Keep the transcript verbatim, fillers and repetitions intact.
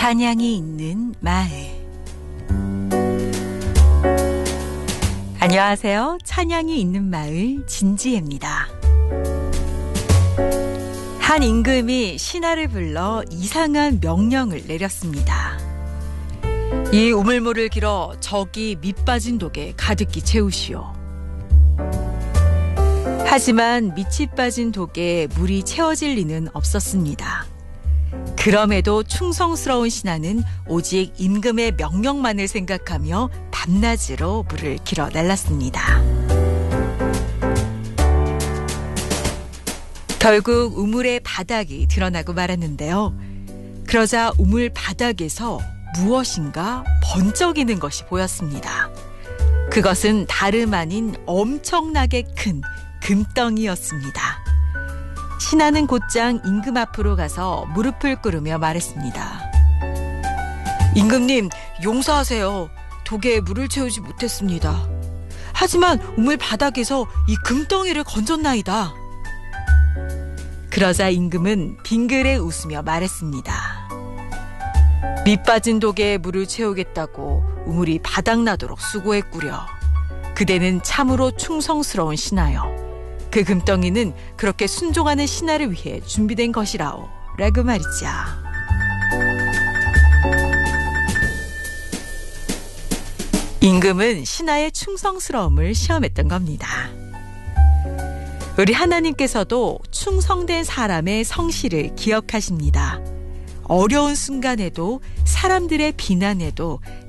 찬양이 있는 마을. 안녕하세요. 찬양이 있는 마을 진지혜입니다. 한 임금이 신하를 불러 이상한 명령을 내렸습니다. 이 우물물을 길어 저기 밑 빠진 독에 가득히 채우시오. 하지만 밑이 빠진 독에 물이 채워질 리는 없었습니다. 그럼에도 충성스러운 신하는 오직 임금의 명령만을 생각하며 밤낮으로 물을 길어 날랐습니다. 결국 우물의 바닥이 드러나고 말았는데요. 그러자 우물 바닥에서 무엇인가 번쩍이는 것이 보였습니다. 그것은 다름 아닌 엄청나게 큰 금덩이였습니다. 신하는 곧장 임금 앞으로 가서 무릎을 꿇으며 말했습니다. 임금님, 용서하세요. 독에 물을 채우지 못했습니다. 하지만 우물 바닥에서 이 금덩이를 건졌나이다. 그러자 임금은 빙그레 웃으며 말했습니다. 밑 빠진 독에 물을 채우겠다고 우물이 바닥나도록 수고했구려. 그대는 참으로 충성스러운 신하여. 그 금덩이는 그렇게 순종하는 신하를 위해 준비된 것이라오. 라고 말이죠. 임금은 신하의 충성스러움을 시험했던 겁니다. 우리 하나님께서도 충성된 사람의 성실을 기억하십니다. 어려운 순간에도 사람들의 비난에도